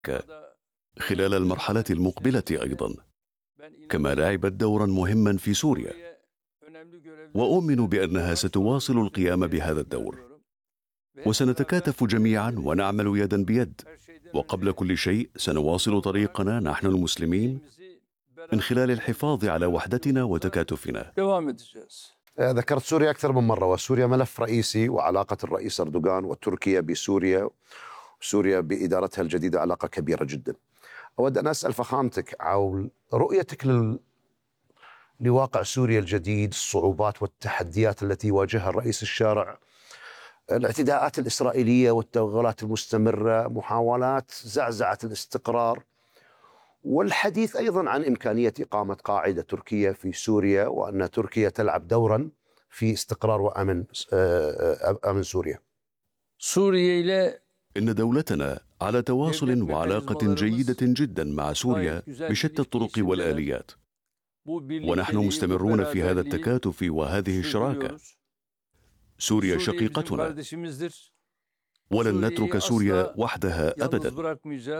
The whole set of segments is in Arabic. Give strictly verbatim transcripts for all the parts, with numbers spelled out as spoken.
خلال المرحلة المقبلة أيضا، كما لعبت دورا مهما في سوريا، وأؤمن بأنها ستواصل القيام بهذا الدور، وسنتكاتف جميعا ونعمل يدا بيد. وقبل كل شيء سنواصل طريقنا نحن المسلمين من خلال الحفاظ على وحدتنا وتكاتفنا. ذكرت سوريا أكثر من مرة، وسوريا ملف رئيسي، وعلاقة الرئيس أردوغان وتركيا بسوريا، سوريا بإدارتها الجديدة علاقة كبيرة جدا. أود أن أسأل فخامتك عن رؤيتك لل... لواقع سوريا الجديد، الصعوبات والتحديات التي يواجهها الرئيس الشارع، الاعتداءات الإسرائيلية والتوغلات المستمرة، محاولات زعزعة الاستقرار، والحديث أيضا عن إمكانية إقامة قاعدة تركية في سوريا، وأن تركيا تلعب دورا في استقرار وأمن أمن سوريا. سوريا إن دولتنا على تواصل وعلاقة جيدة جدا مع سوريا بشتى الطرق والآليات، ونحن مستمرون في هذا التكاتف وهذه الشراكة. سوريا شقيقتنا، ولن نترك سوريا وحدها أبدا.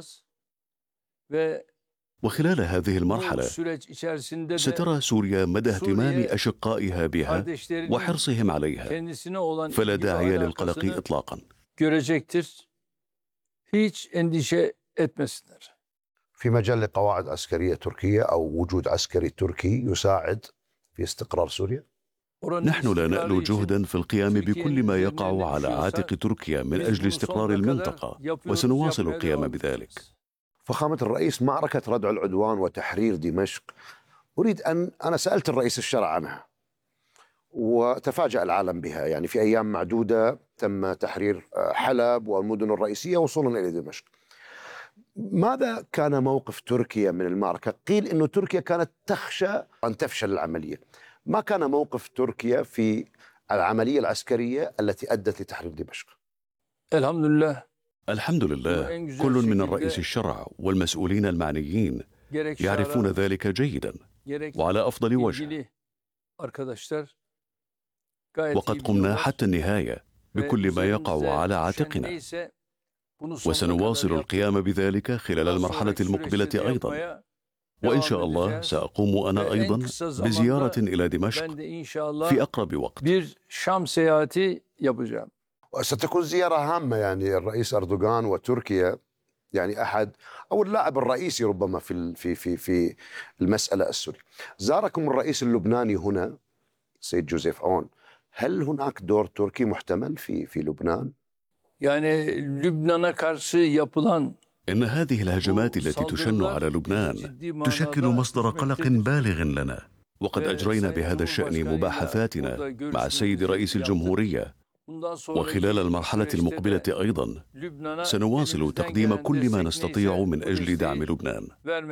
وخلال هذه المرحلة سترى سوريا مدى اهتمام أشقائها بها وحرصهم عليها، فلا داعي للقلق إطلاقا. في مجال قواعد عسكرية تركية أو وجود عسكري تركي يساعد في استقرار سوريا؟ نحن لا نألو جهدا في القيام بكل ما يقع على عاتق تركيا من أجل استقرار المنطقة، وسنواصل القيام بذلك. فخامة الرئيس، معركة ردع العدوان وتحرير دمشق، أريد أن أنا سألت الرئيس الشرع عنها وتفاجأ العالم بها، يعني في أيام معدودة تم تحرير حلب والمدن الرئيسية وصولا إلى دمشق. ماذا كان موقف تركيا من المعركة؟ قيل أن تركيا كانت تخشى أن تفشل العملية. ما كان موقف تركيا في العملية العسكرية التي أدت لتحرير دمشق؟ الحمد لله الحمد لله كل من الرئيس الشرع والمسؤولين المعنيين يعرفون ذلك جيدا وعلى أفضل وجه، وقد قمنا حتى النهاية بكل ما يقع على عاتقنا، وسنواصل القيام بذلك خلال المرحلة المقبلة أيضا. وإن شاء الله سأقوم أنا أيضا بزيارة إلى دمشق في أقرب وقت. وستكون زيارة هامة، يعني الرئيس أردوغان وتركيا يعني أحد أو اللاعب الرئيسي ربما في في في في المسألة السورية. زاركم الرئيس اللبناني هنا سيد جوزيف عون، هل هناك دور تركي محتمل في في لبنان؟ يعني لبنان karşı yapılan إن هذه الهجمات التي تشن على لبنان تشكل مصدر قلق بالغ لنا، وقد أجرينا بهذا الشأن مباحثاتنا مع السيد رئيس الجمهورية، وخلال المرحلة المقبلة أيضا سنواصل تقديم كل ما نستطيع من أجل دعم لبنان.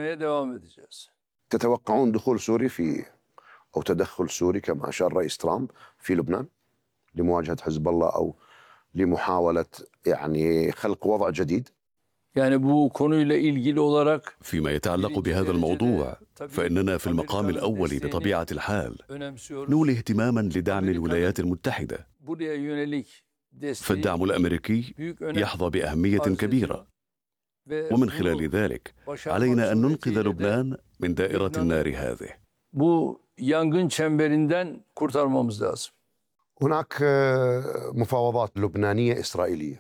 تتوقعون دخول سوري في أو تدخل سوري كما أشار الرئيس ترامب في لبنان لمواجهة حزب الله أو لمحاولة يعني خلق وضع جديد؟ يعني bu konuyla ilgili olarak فيما يتعلق بهذا الموضوع فإننا في المقام الأول بطبيعة الحال نولي اهتماما لدعم الولايات المتحدة، فالدعم الأمريكي يحظى بأهمية كبيرة، ومن خلال ذلك علينا أن ننقذ لبنان من دائرة النار هذه. Bu yangın çemberinden kurtarmamız lazım. هناك مفاوضات لبنانية إسرائيلية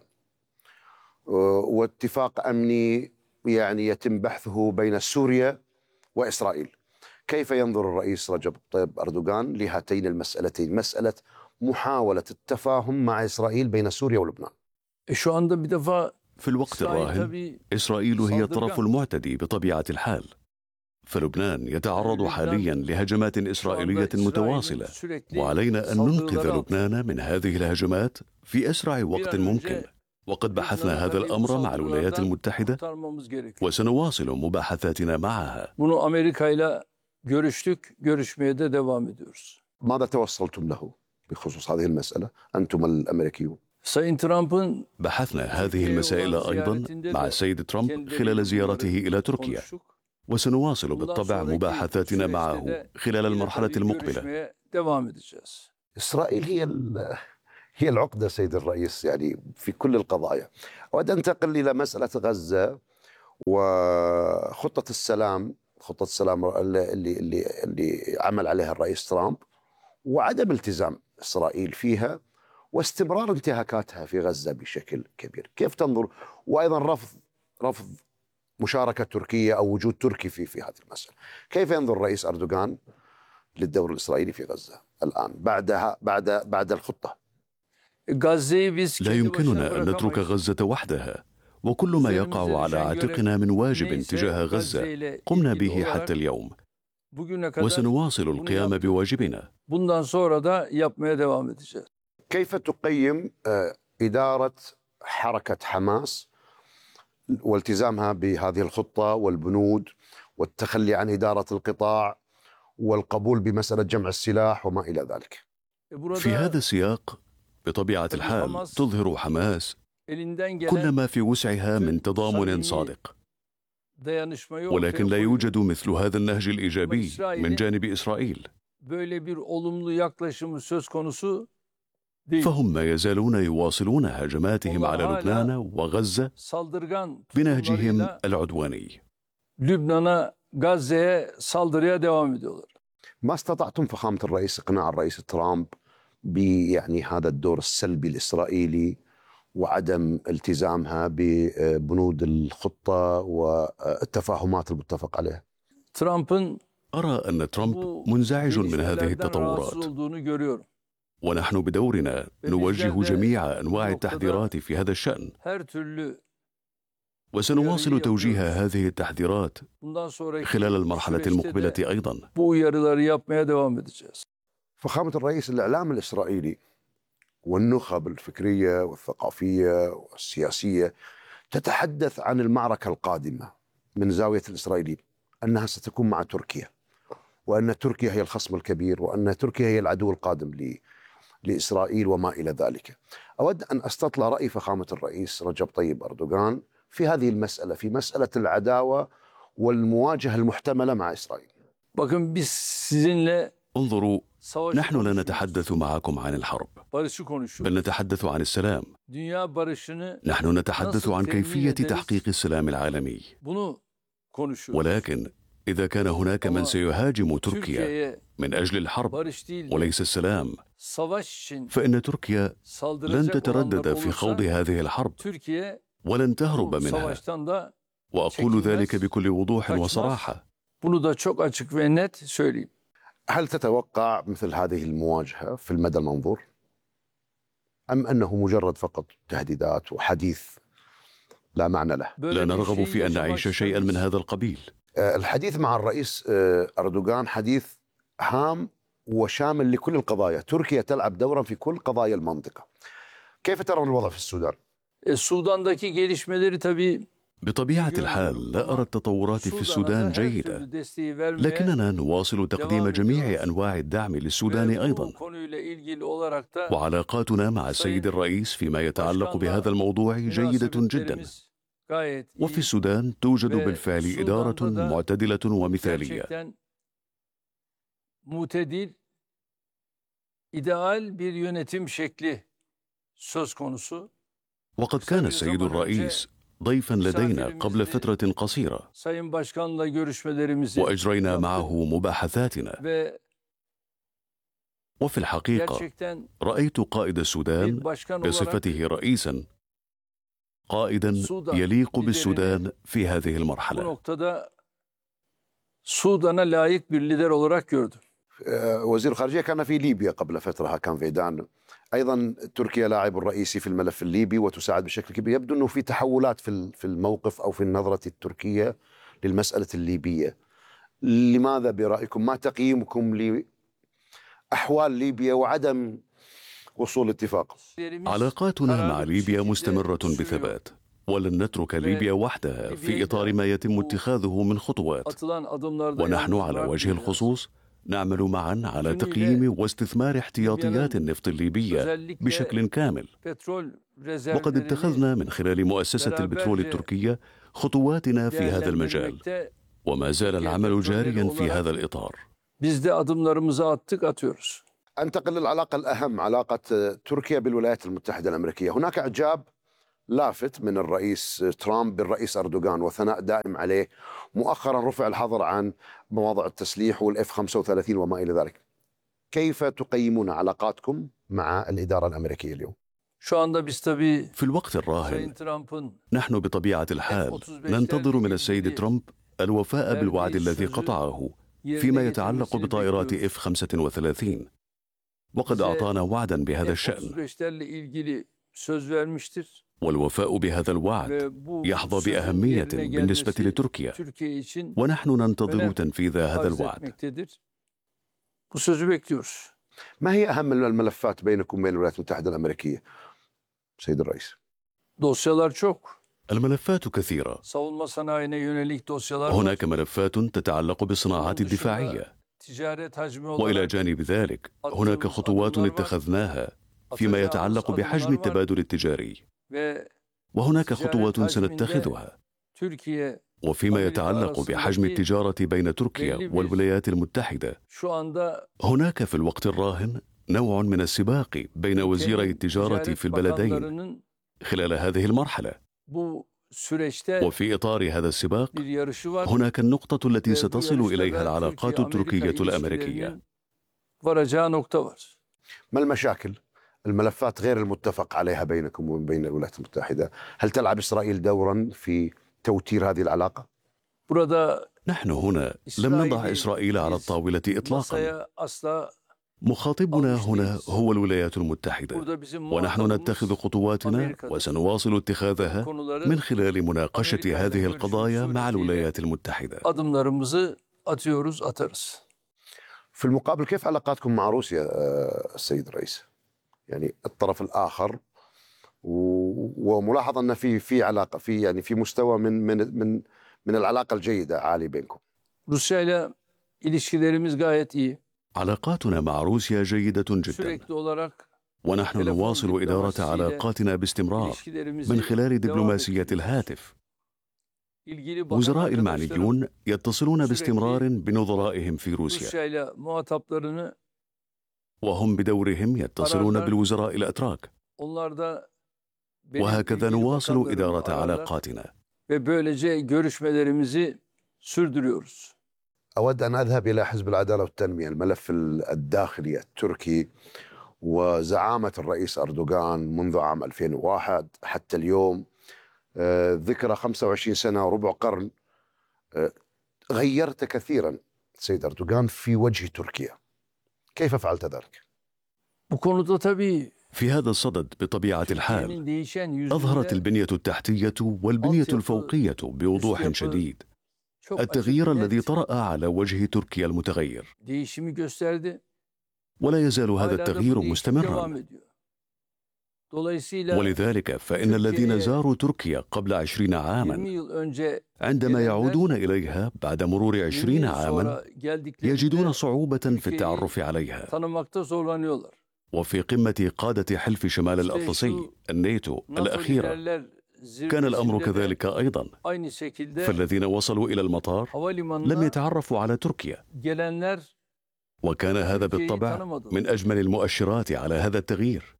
واتفاق أمني يعني يتم بحثه بين سوريا وإسرائيل. كيف ينظر الرئيس رجب طيب أردوغان لهاتين المسألتين، مسألة محاولة التفاهم مع إسرائيل بين سوريا ولبنان؟ في الوقت الراهن إسرائيل هي الطرف المعتدي بطبيعة الحال، فلبنان يتعرض حاليا لهجمات إسرائيلية متواصلة، وعلينا أن ننقذ لبنان من هذه الهجمات في أسرع وقت ممكن. وقد بحثنا هذا الأمر مع الولايات المتحدة وسنواصل مباحثاتنا معها. ماذا توصلتم له بخصوص هذه المسألة أنتم الأمريكيون؟ بحثنا هذه المسائل أيضا مع السيد ترامب خلال زيارته إلى تركيا، وسنواصل بالطبع مباحثاتنا معه خلال المرحلة المقبلة. إسرائيل هي هي العقدة سيد الرئيس يعني في كل القضايا. أود أن أنتقل إلى مسألة غزة وخطة السلام خطة السلام اللي اللي اللي عمل عليها الرئيس ترامب، وعدم التزام إسرائيل فيها، واستمرار انتهاكاتها في غزة بشكل كبير. كيف تنظر؟ وأيضا رفض رفض مشاركة تركيا أو وجود تركي في في هذه المسألة. كيف ينظر الرئيس أردوغان للدور الإسرائيلي في غزة الآن بعدها بعد بعد الخطة؟ لا يمكننا أن نترك غزة وحدها، وكل ما يقع على عاتقنا من واجب تجاه غزة قمنا به حتى اليوم، وسنواصل القيام بواجبنا. كيف تقيم إدارة حركة حماس والتزامها بهذه الخطة والبنود والتخلي عن إدارة القطاع والقبول بمسألة جمع السلاح وما إلى ذلك؟ في هذا السياق بطبيعة الحال تظهر حماس كل ما في وسعها من تضامن صادق، ولكن لا يوجد مثل هذا النهج الإيجابي من جانب إسرائيل، فهم ما يزالون يواصلون هجماتهم على لبنان وغزة بنهجهم العدواني. ما استطعتم فخامة الرئيس إقناع الرئيس ترامب بيعني هذا الدور السلبي الإسرائيلي وعدم التزامها ببنود الخطة والتفاهمات المتفق عليها؟ ترامب أرى أن ترامب منزعج من هذه التطورات، ونحن بدورنا نوجه جميع أنواع التحذيرات في هذا الشأن، وسنواصل توجيه هذه التحذيرات خلال المرحلة المقبلة أيضا. فخامة الرئيس، الإعلام الإسرائيلي والنخب الفكرية والثقافية والسياسية تتحدث عن المعركة القادمة من زاوية الإسرائيلي أنها ستكون مع تركيا، وأن تركيا هي الخصم الكبير، وأن تركيا هي العدو القادم ل لإسرائيل وما إلى ذلك. أود أن أستطلع رأي فخامة الرئيس رجب طيب أردوغان في هذه المسألة، في مسألة العداوة والمواجهة المحتملة مع إسرائيل. انظروا، نحن لا نتحدث معكم عن الحرب، بل نتحدث عن السلام. نحن نتحدث عن كيفية تحقيق السلام العالمي، ولكن إذا كان هناك من سيهاجم تركيا من أجل الحرب وليس السلام، فإن تركيا لن تتردد في خوض هذه الحرب ولن تهرب منها، وأقول ذلك بكل وضوح وصراحة. هل تتوقع مثل هذه المواجهة في المدى المنظور، أم أنه مجرد فقط تهديدات وحديث لا معنى له؟ لا نرغب في أن نعيش شيئا من هذا القبيل. الحديث مع الرئيس أردوغان حديث هام وشامل لكل القضايا. تركيا تلعب دورا في كل قضايا المنطقة. كيف ترون الوضع في السودان؟ السوداندaki gelişmeleri tabii بطبيعة الحال لا أرى التطورات في السودان جيدة، لكننا نواصل تقديم جميع أنواع الدعم للسودان أيضا، وعلاقاتنا مع السيد الرئيس فيما يتعلق بهذا الموضوع جيدة جدا. وفي السودان توجد بالفعل إدارة معتدلة ومثالية. وقد كان السيد الرئيس ضيفا لدينا قبل فترة قصيرة، وأجرينا معه مباحثاتنا، وفي الحقيقة رأيت قائد السودان بصفته رئيسا قائدا يليق بالسودان في هذه المرحلة. وزير الخارجية كان في ليبيا قبل فترة، هاكان فيدان. أيضا تركيا لاعب رئيسي في الملف الليبي وتساعد بشكل كبير. يبدو أنه في تحولات في في الموقف أو في النظرة التركية للمسألة الليبية. لماذا برأيكم؟ ما تقييمكم لأحوال ليبيا وعدم وصول اتفاق؟ علاقاتنا مع ليبيا مستمرة بثبات، ولن نترك ليبيا وحدها في إطار ما يتم اتخاذه من خطوات. ونحن على وجه الخصوص نعمل معا على تقييم واستثمار احتياطيات النفط الليبية بشكل كامل، وقد اتخذنا من خلال مؤسسة البترول التركية خطواتنا في هذا المجال، وما زال العمل جاريا في هذا الإطار. أنتقل للعلاقة الأهم، علاقة تركيا بالولايات المتحدة الأمريكية. هناك إعجاب لافت من الرئيس ترامب بالرئيس أردوغان وثناء دائم عليه. مؤخرا رفع الحظر عن مواضع التسليح والإف خمسة وثلاثين وما إلى ذلك. كيف تقيمون علاقاتكم مع الإدارة الأمريكية اليوم؟ في الوقت الراهن نحن بطبيعة الحال ننتظر من السيد ترامب الوفاء بالوعد الذي قطعه فيما يتعلق بطائرات إف خمسة وثلاثين، وقد أعطانا وعدا بهذا الشأن، والوفاء بهذا الوعد يحظى بأهمية بالنسبة لتركيا، ونحن ننتظر تنفيذ هذا الوعد. ما هي أهم الملفات بينكم وبين الولايات المتحدة الأمريكية سيد الرئيس؟ الملفات كثيرة. هناك ملفات تتعلق بالصناعات الدفاعية، وإلى جانب ذلك هناك خطوات اتخذناها فيما يتعلق بحجم التبادل التجاري، وهناك خطوات سنتخذها وفيما يتعلق بحجم التجارة بين تركيا والولايات المتحدة. هناك في الوقت الراهن نوع من السباق بين وزيري التجارة في البلدين خلال هذه المرحلة، وفي إطار هذا السباق هناك النقطة التي ستصل إليها العلاقات التركية الأمريكية. ما المشاكل؟ الملفات غير المتفق عليها بينكم وبين الولايات المتحدة، هل تلعب إسرائيل دورا في توتير هذه العلاقة؟ نحن هنا لم نضع إسرائيل على الطاولة إطلاقا. مخاطبنا هنا هو الولايات المتحدة، ونحن نتخذ خطواتنا وسنواصل اتخاذها من خلال مناقشة هذه القضايا مع الولايات المتحدة. في المقابل كيف علاقاتكم مع روسيا السيد الرئيس؟ يعني الطرف الآخر، وملاحظ أن في في علاقة في يعني في مستوى من من من من العلاقة الجيدة عالي بينكم. روسيا ilişkilerimiz gayet iyi. علاقاتنا مع روسيا جيدة جدا، ونحن نواصل إدارة علاقاتنا باستمرار من خلال دبلوماسية الهاتف. وزراء المعنيون يتصلون باستمرار بنظرائهم في روسيا، وهم بدورهم يتصلون بالوزراء الأتراك، وهكذا نواصل إدارة علاقاتنا. أود أن أذهب إلى حزب العدالة والتنمية، الملف الداخلي التركي وزعامة الرئيس أردوغان منذ عام ألفين وواحد حتى اليوم، ذكرى خمسة وعشرين سنة وربع قرن. غيرت كثيرا سيد أردوغان في وجه تركيا، كيف فعلت ذلك؟ في هذا الصدد بطبيعة الحال أظهرت البنية التحتية والبنية الفوقية بوضوح شديد التغيير الذي طرأ على وجه تركيا المتغير، ولا يزال هذا التغيير مستمرا. ولذلك فإن الذين زاروا تركيا قبل عشرين عاما عندما يعودون إليها بعد مرور عشرين عاما يجدون صعوبة في التعرف عليها. وفي قمة قادة حلف شمال الأطلسي الناتو الأخيرة كان الأمر كذلك أيضا، فالذين وصلوا إلى المطار لم يتعرفوا على تركيا، وكان هذا بالطبع من أجمل المؤشرات على هذا التغيير.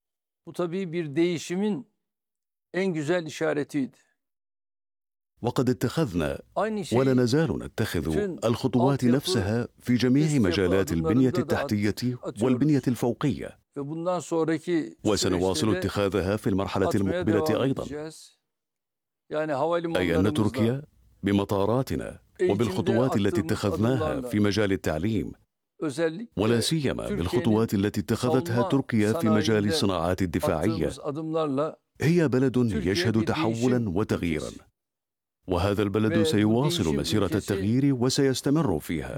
وقد اتخذنا ولا نزال نتخذ الخطوات نفسها في جميع مجالات البنية التحتية والبنية الفوقية، وسنواصل اتخاذها في المرحلة المقبلة أيضا، أي أن تركيا بمطاراتنا وبالخطوات التي اتخذناها في مجال التعليم، ولا سيما بالخطوات التي اتخذتها تركيا في مجال الصناعات الدفاعية، هي بلد يشهد تحولا وتغييرا، وهذا البلد سيواصل مسيرة التغيير وسيستمر فيها.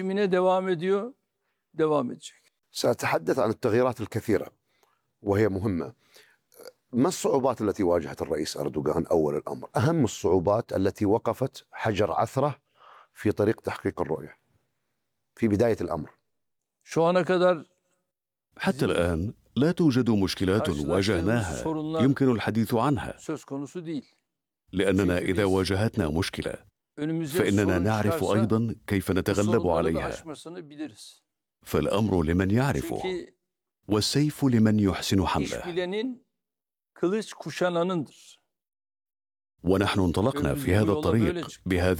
سأتحدث عن التغييرات الكثيرة وهي مهمة. ما الصعوبات التي واجهت الرئيس أردوغان أول الأمر؟ أهم الصعوبات التي وقفت حجر عثرة في طريق تحقيق الرؤية في بداية الأمر. حتى الآن لا توجد مشكلات واجهناها يمكن الحديث عنها، لأننا إذا واجهتنا مشكلة فإننا نعرف أيضا كيف نتغلب عليها، فالأمر لمن يعرفه والسيف لمن يحسن حمله. ونحن انطلقنا في هذا الطريق بهذه